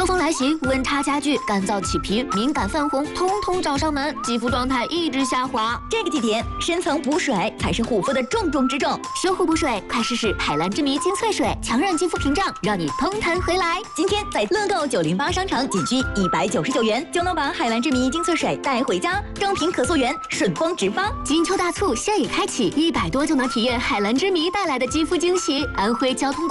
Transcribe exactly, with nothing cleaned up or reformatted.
秋风来袭，温差加剧，干燥起皮、敏感泛红，通通找上门，肌肤状态一直下滑。 这个季节，深层补水才是护肤的重中之重。 修护补水，快试试海蓝之谜精粹水，强韧肌肤屏障，让你通弹回来。 今天在乐购九零八商城，仅需一百九十九元就能把海蓝之谜精粹水带回家，正品可溯源，顺丰直发。 金秋大促现已开启，一百多就能体验海蓝之谜带来的肌肤惊喜。安徽交通广